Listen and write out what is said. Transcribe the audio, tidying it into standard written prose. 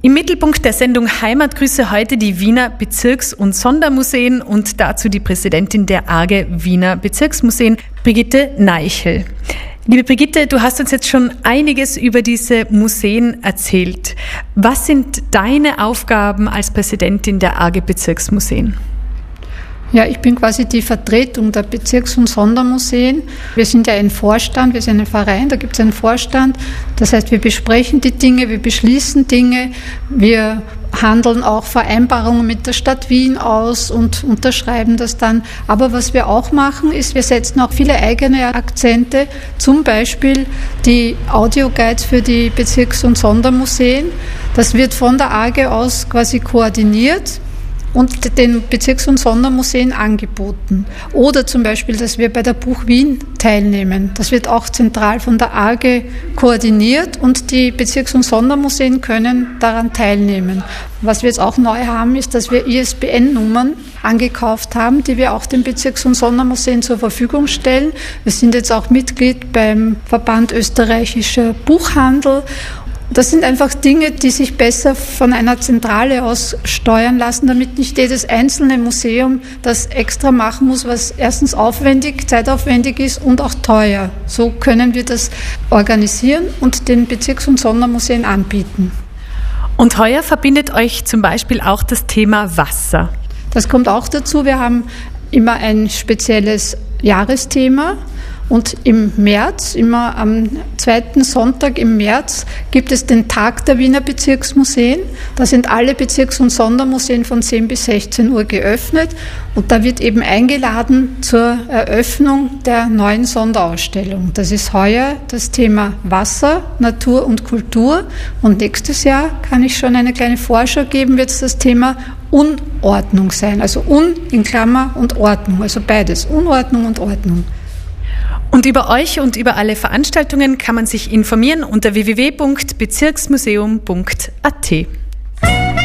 Im Mittelpunkt der Sendung Heimatgrüße heute die Wiener Bezirks- und Sondermuseen und dazu die Präsidentin der ARGE Wiener Bezirksmuseen, Brigitte Neichel. Liebe Brigitte, du hast uns jetzt schon einiges über diese Museen erzählt. Was sind deine Aufgaben als Präsidentin der ARGE Bezirksmuseen? Ja, ich bin quasi die Vertretung der Bezirks- und Sondermuseen. Wir sind ja ein Vorstand, wir sind ein Verein, da gibt es einen Vorstand. Das heißt, wir besprechen die Dinge, wir beschließen Dinge, wir handeln auch Vereinbarungen mit der Stadt Wien aus und unterschreiben das dann. Aber was wir auch machen, ist, wir setzen auch viele eigene Akzente, zum Beispiel die Audioguides für die Bezirks- und Sondermuseen. Das wird von der ARGE aus quasi koordiniert und den Bezirks- und Sondermuseen angeboten. Oder zum Beispiel, dass wir bei der Buch Wien teilnehmen. Das wird auch zentral von der ARGE koordiniert und die Bezirks- und Sondermuseen können daran teilnehmen. Was wir jetzt auch neu haben, ist, dass wir ISBN-Nummern angekauft haben, die wir auch den Bezirks- und Sondermuseen zur Verfügung stellen. Wir sind jetzt auch Mitglied beim Verband Österreichischer Buchhandel. Das sind einfach Dinge, die sich besser von einer Zentrale aus steuern lassen, damit nicht jedes einzelne Museum das extra machen muss, was erstens aufwendig, zeitaufwendig ist und auch teuer. So können wir das organisieren und den Bezirks- und Sondermuseen anbieten. Und heuer verbindet euch zum Beispiel auch das Thema Wasser. Das kommt auch dazu. Wir haben immer ein spezielles Jahresthema. Und im März, immer am zweiten Sonntag im März, gibt es den Tag der Wiener Bezirksmuseen. Da sind alle Bezirks- und Sondermuseen von 10 bis 16 Uhr geöffnet. Und da wird eben eingeladen zur Eröffnung der neuen Sonderausstellung. Das ist heuer das Thema Wasser, Natur und Kultur. Und nächstes Jahr, kann ich schon eine kleine Vorschau geben, wird es das Thema Unordnung sein. Also in Klammer und Ordnung, also beides, Unordnung und Ordnung. Und über euch und über alle Veranstaltungen kann man sich informieren unter www.bezirksmuseum.at.